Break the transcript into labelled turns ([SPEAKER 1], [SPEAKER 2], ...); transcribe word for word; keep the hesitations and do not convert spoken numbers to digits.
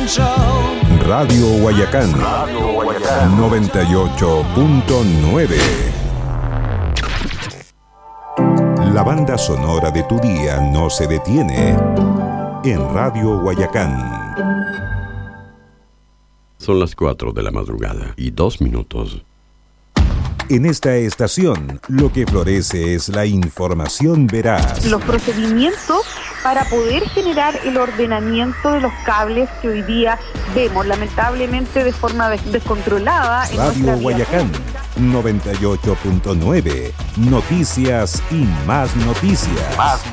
[SPEAKER 1] Radio Guayacán, Radio Guayacán noventa y ocho punto nueve. La banda sonora de tu día no se detiene en Radio Guayacán.
[SPEAKER 2] Son las cuatro de la madrugada y dos minutos.
[SPEAKER 1] En esta estación, lo que florece es la información veraz.
[SPEAKER 3] Los procedimientos para poder generar el ordenamiento de los cables que hoy día vemos, lamentablemente de forma des- descontrolada. En
[SPEAKER 1] Radio Guayacán, noventa y ocho punto nueve. Noticias y más noticias. Más